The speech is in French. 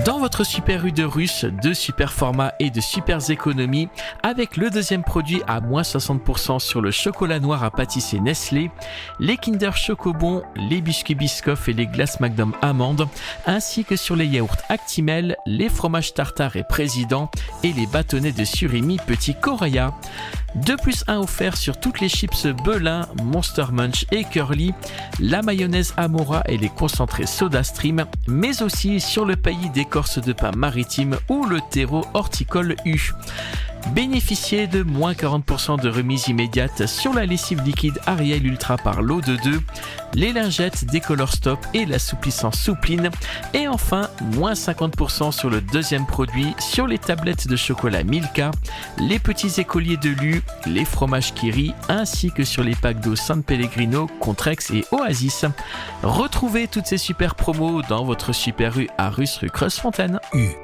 Dans votre Super U de Russe, de super formats et de super économies, avec le deuxième produit à moins 60% sur le chocolat noir à pâtisser Nestlé, les Kinder Chocobon, les biscuits Biscoff et les glaces Magnum Amandes, ainsi que sur les yaourts Actimel, les fromages Tartare et Président et les bâtonnets de surimi Petit Coraya. 2+1 offert sur toutes les chips Belin, Monster Munch et Curly, la mayonnaise Amora et les concentrés SodaStream, mais aussi sur le pays d'écorce de pain maritime ou le terreau horticole U. Bénéficiez de moins 40% de remise immédiate sur la lessive liquide Ariel Ultra par lot de 2, les lingettes Décolor Stop et l'assouplissant Soupline, et enfin moins 50% sur le deuxième produit sur les tablettes de chocolat Milka, les petits écoliers de Lu, les fromages Kiri, ainsi que sur les packs d'eau San Pellegrino, Contrex et Oasis. Retrouvez toutes ces super promos dans votre Super U à Russe rue Creuse-Fontaine.